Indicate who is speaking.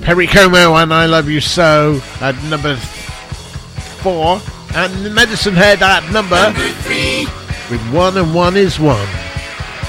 Speaker 1: Perry Como and I Love You So at number 4, and Medicine Head at number 3 with One and One is One.